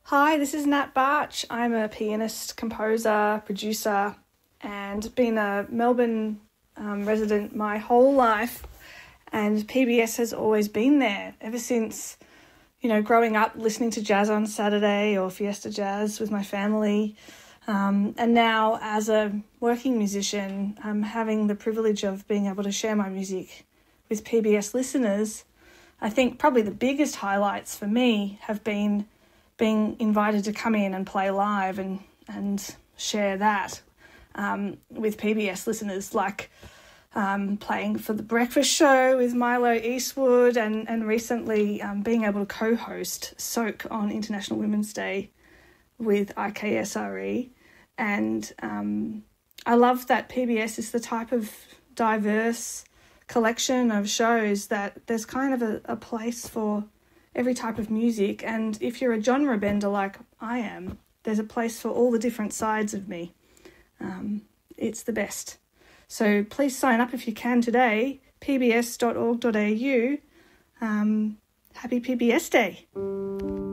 Hi, this is Nat Barch. I'm a pianist, composer, producer, and been a Melbourne resident my whole life. And PBS has always been there ever since, growing up listening to jazz on Saturday or Fiesta Jazz with my family. And now as a working musician, having the privilege of being able to share my music with PBS listeners. I think probably the biggest highlights for me have been being invited to come in and play live and share that with PBS listeners, like playing for The Breakfast Show with Milo Eastwood and recently being able to co-host Soak on International Women's Day with IKSRE. And I love that PBS is the type of diverse collection of shows that there's kind of a place for every type of music, and if you're a genre bender like I am, there's a place for all the different sides of me. It's the best. So please sign up if you can today, pbs.org.au. Happy PBS Day.